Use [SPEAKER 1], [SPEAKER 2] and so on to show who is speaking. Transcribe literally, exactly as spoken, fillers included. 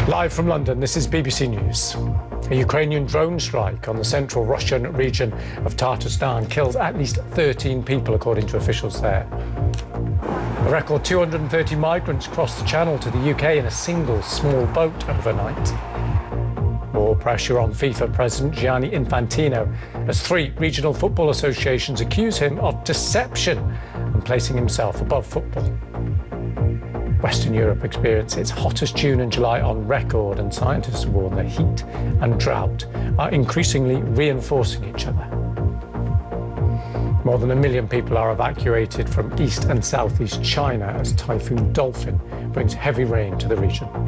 [SPEAKER 1] Live from London, this is B B C News. A Ukrainian drone strike on the central Russian region of Tatarstan killed at least thirteen people, according to officials there. A record two hundred thirty migrants crossed the Channel to the U K in a single small boat overnight. More pressure on FIFA President Gianni Infantino as three regional football associations accuse him of deception and placing himself above football. Western Europe experienced its hottest June and July on record, and scientists warn the heat and drought are increasingly reinforcing each other. More than a million people are evacuated from east and southeast China as Typhoon Dolphin brings heavy rain to the region.